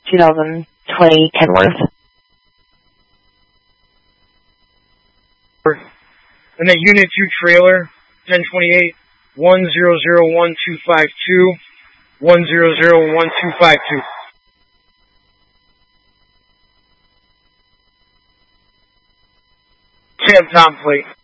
2020 Kenworth. And that Unit 2 trailer, 1028, 1001-252, 1001-252. Sam Tom plate.